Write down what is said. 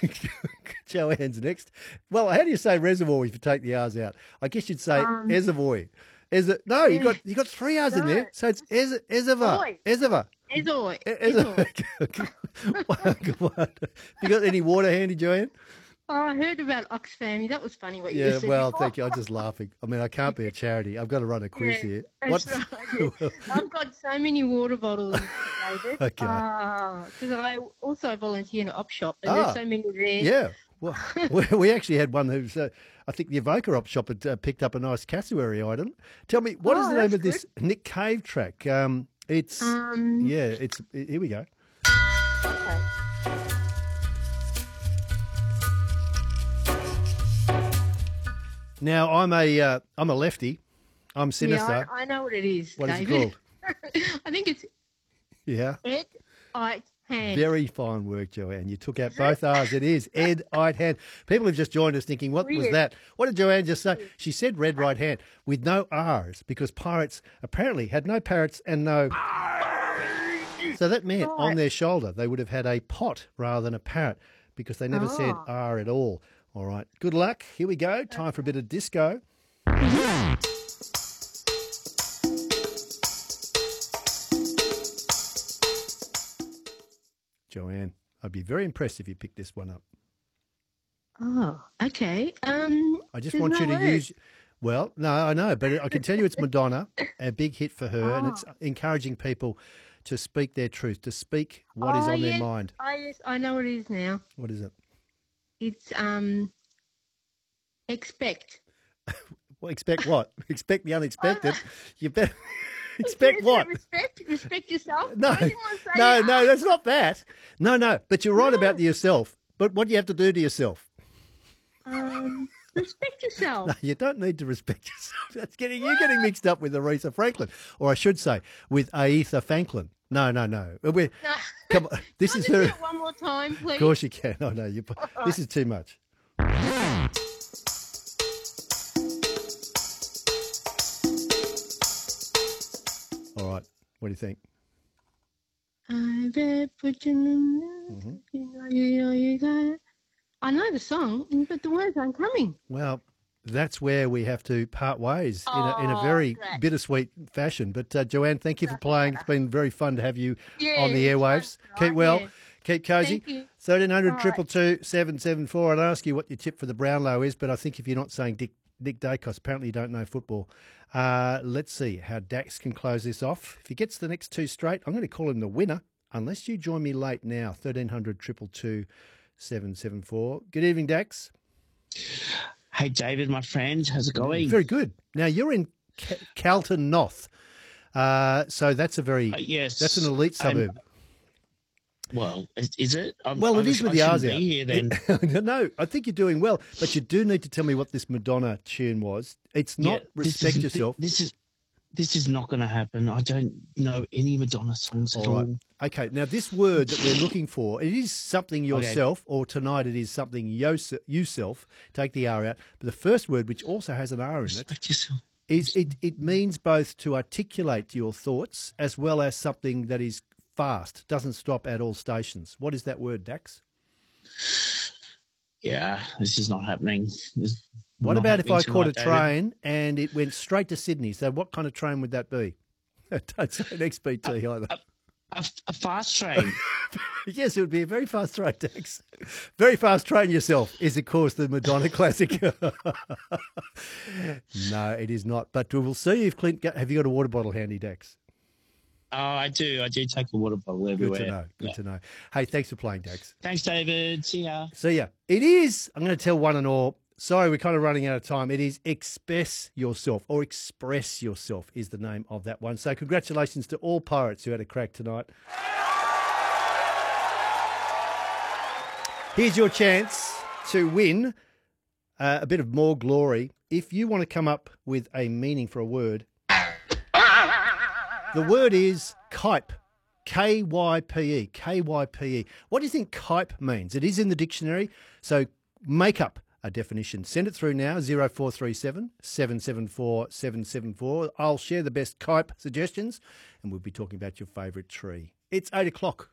Joanne's next. Well, how do you say reservoir if you take the R's out? I guess you'd say Ezavoy. No, Yeah, you got three R's in no, there, so it's Ezava. Oi, Ezava. Ezoy, Ezoy. Ezava. Come on. You got any water handy, Joanne? Oh, I heard about Oxfam. That was funny what you Yeah, said well, before. thank you. I'm just laughing. I mean, I can't be a charity. I've got to run a quiz Yeah, here. that's What's right. Yeah. I've got so many water bottles, David. okay? Because I also volunteer in an op shop, and there's Ah, so many there. yeah. Well, we actually had one who's, I think the Evoca op shop had picked up a nice cassowary item. Tell me, what is Oh, the name that's of good. this Nick Cave track? It's, Um, yeah, here we go. okay. Now, I'm a lefty. I'm Yeah, sinister. I know what it is, What is it David. called? I think it's Yeah. Ed Ite Hand. Very fine work, Joanne. You took out Is it? both R's. It is Ed right hand. People have just joined us thinking, what was Weird. that? What did Joanne just say? Weird. She said red right hand with no R's because pirates apparently had no parrots and no. So that meant on Right. their shoulder they would have had a pot rather than a parrot because they never said Oh. R at all. All right. Good luck. Here we go. Time for a bit of disco. Joanne, I'd be very impressed if you picked this one up. Oh, okay. I just There's want you no to word. use. Well, no, I know, but I can tell you it's Madonna, a big hit for her, and Oh. it's encouraging people to speak their truth, to speak what is Oh, on their yes. mind. Oh, yes. I know what it is now. What is it? It's expect. Well, expect what? Expect the unexpected. You better expect Is it what? respect? Respect yourself? No, I didn't want to say no, that. no, that's not that. No, but you're right about No. yourself. But what do you have to do to yourself? Respect yourself. No, you don't need to respect yourself. You're getting mixed up with Aretha Franklin, or I should say, with Aretha Franklin. No. No. Come on, this Can I is just her. do it one more time, please? Of course you can. I know you. This is too much. All right. What do you think? I bet put you you got it. I know the song, but the words aren't coming. Well, that's where we have to part ways in a Oh, very great. bittersweet fashion. But Joanne, thank you for playing. It's been very fun to have you Yeah, on the it's fun, airwaves. right? Keep well. Yeah. Keep cosy. Thank you. 1300 All right. 222 774. I'd ask you what your tip for the Brownlow is, but I think if you're not saying Nick Dacos, apparently you don't know football. Let's see how Dax can close this off. If he gets the next two straight, I'm going to call him the winner, unless you join me late now. 1300 222 774. Good evening, Dax. Hey, David, my friend, how's it going? Very good. Now, you're in Calton North. So that's a very, Yes. that's an elite suburb. Well, is it? Well, it is with the R's out. Here, then. No, I think you're doing well, but you do need to tell me what this Madonna tune was. It's not Respect Yourself. This is not going to happen. I don't know any Madonna songs at All right. all. Okay, now this word that we're looking for, it is something yourself, or tonight it is something yourself. Take the R out. But the first word, which also has an R in it, Respect yourself. is it means both to articulate your thoughts as well as something that is fast, doesn't stop at all stations. What is that word, Dax? Yeah, this is not happening. What about if I caught a train and it went straight to Sydney? So what kind of train would that be? Don't say an XPT either. A fast train. Yes, it would be a very fast train, Dax. Very fast train yourself is, of course, the Madonna classic. No, it is not. But we'll see if Clint... Have you got a water bottle handy, Dax? Oh, I do. I do take a water bottle everywhere. Good to know. Good to know. Hey, thanks for playing, Dax. Thanks, David. See ya. See ya. It is, I'm going to tell one and all, sorry, we're kind of running out of time. It is Express Yourself, or Express Yourself is the name of that one. So congratulations to all pirates who had a crack tonight. Here's your chance to win a bit of more glory. If you want to come up with a meaning for a word, the word is kype. K-Y-P-E. K-Y-P-E. What do you think kype means? It is in the dictionary, so make up a definition. Send it through now, 0437 774 774. I'll share the best kype suggestions, and we'll be talking about your favourite tree. It's 8 o'clock.